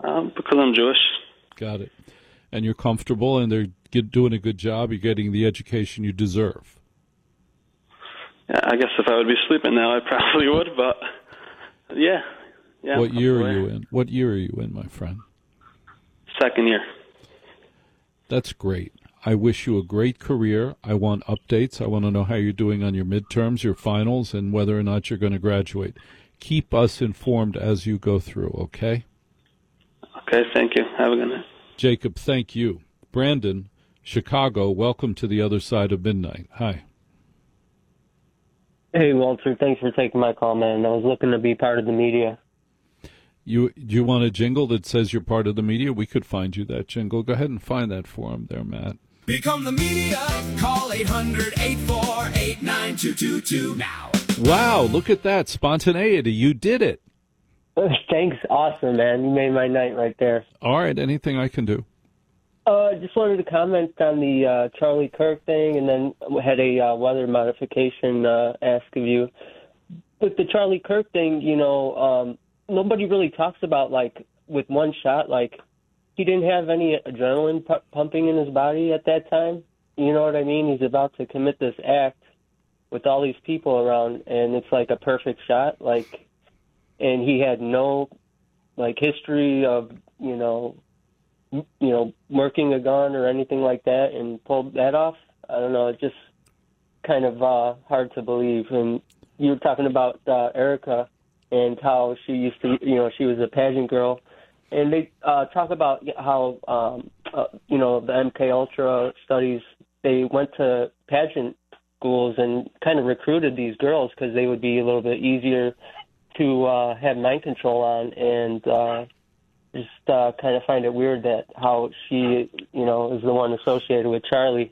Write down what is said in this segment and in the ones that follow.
Because I'm Jewish. Got it. And you're comfortable, and they're doing a good job. You're getting the education you deserve. Yeah, I guess if I would be sleeping now, I probably would, but yeah. What year are you in? What year are you in, my friend? Second year. That's great. I wish you a great career. I want updates. I want to know how you're doing on your midterms, your finals, and whether or not you're going to graduate. Keep us informed as you go through, okay? Okay, thank you. Have a good night. Jacob, thank you. Brandon, Chicago, welcome to the other side of midnight. Hi. Hey, Walter. Thanks for taking my call, man. I was looking to be part of the media. Do you want a jingle that says you're part of the media? We could find you that jingle. Go ahead and find that for him there, Matt. Become the media. Call 800-848-9222 now. Wow, look at that. Spontaneity. You did it. Thanks. Awesome, man. You made my night right there. All right. Anything I can do? Just wanted to comment on the Charlie Kirk thing, and then had a weather modification ask of you. With the Charlie Kirk thing, nobody really talks about, like, with one shot, like, he didn't have any adrenaline pumping in his body at that time. You know what I mean? He's about to commit this act with all these people around, and it's like a perfect shot, like, and he had no, like, history of, working a gun or anything like that, and pulled that off. I don't know, it's just kind of hard to believe. And you were talking about Erica and how she used to, she was a pageant girl. And they talk about how, the MK Ultra studies, they went to pageant schools and kind of recruited these girls because they would be a little bit easier to have mind control on. And just kind of find it weird that how she, is the one associated with Charlie.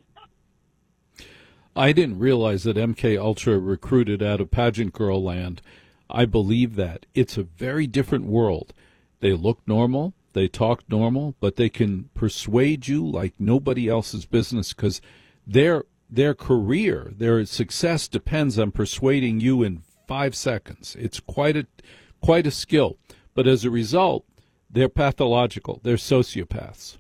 I didn't realize that MK Ultra recruited out of pageant girl land. I believe that. It's a very different world. They look normal, they talk normal, but they can persuade you like nobody else's business because their career, their success depends on persuading you in 5 seconds. It's quite a skill. But as a result, they're pathological. They're sociopaths.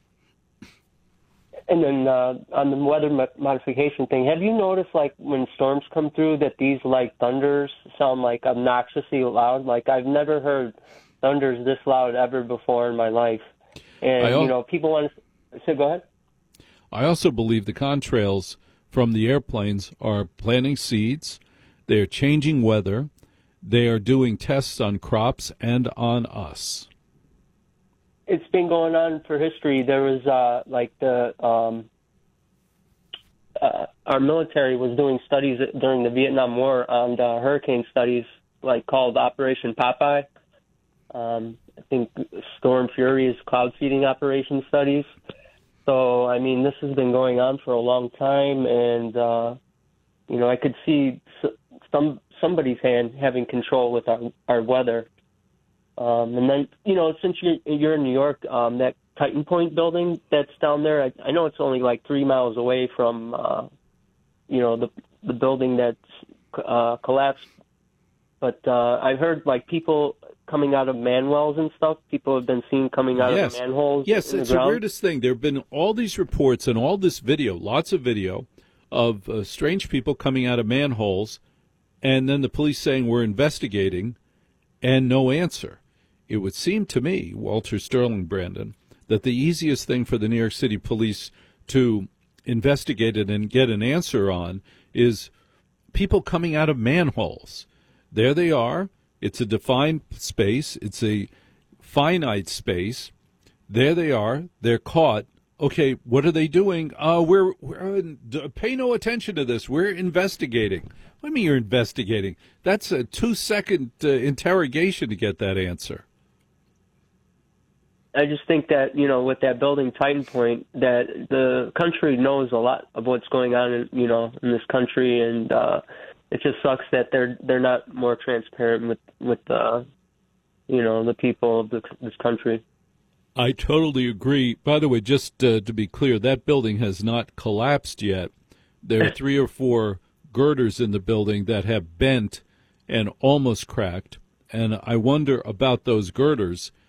And then on the weather modification thing, have you noticed, like, when storms come through that these, like, thunders sound, like, obnoxiously loud? Like, I've never heard thunders this loud ever before in my life. And, people want to say, go ahead. I also believe the contrails from the airplanes are planting seeds. They're changing weather. They are doing tests on crops and on us. It's been going on for history. There was our military was doing studies during the Vietnam War on hurricane studies, like called Operation Popeye. I think Storm Fury is cloud seeding operation studies. So, I mean, this has been going on for a long time, and I could see somebody's hand having control with our weather. And then, since you're in New York, that Titan Point building that's down there, I know it's only like 3 miles away from, the building that's collapsed. But I've heard, like, people coming out of manwells and stuff. People have been seen coming out of the manholes. Yes, it's the weirdest thing. There have been all these reports and all this video, lots of video, of strange people coming out of manholes, and then the police saying we're investigating, and no answer. It would seem to me, Walter Sterling, Brandon, that the easiest thing for the New York City police to investigate it and get an answer on is people coming out of manholes. There they are. It's a defined space. It's a finite space. There they are. They're caught. Okay, what are they doing? We're pay no attention to this. We're investigating. What do you mean you're investigating? That's a 2-second interrogation to get that answer. I just think that, with that building Titan Point, that the country knows a lot of what's going on in this country, and it just sucks that they're not more transparent with the people of this country. I totally agree. By the way, just to be clear, that building has not collapsed yet. There are 3 or 4 girders in the building that have bent and almost cracked, and I wonder about those girders.